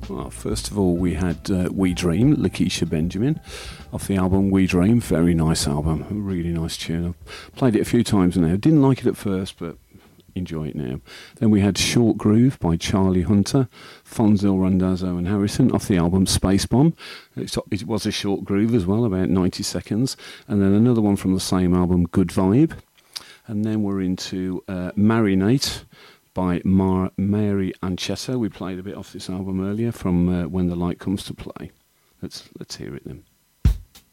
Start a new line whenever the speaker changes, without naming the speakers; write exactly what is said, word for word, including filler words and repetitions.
Well, first of all, we had uh, We Dream, Lakeisha Benjamin, off the album We Dream. Very nice album, a really nice tune. I've played it a few times now. Didn't like it at first, but enjoy it now. Then we had Short Groove by Charlie Hunter, Fonzil Randazzo and Harrison, off the album Space Bomb. It's, it was a short groove as well, about ninety seconds. And then another one from the same album, Good Vibe. And then we're into uh, Marinate by Mar- Mary Ancetta. We played a bit off this album earlier from uh, When the Light Comes to Play. Let's let's hear it then.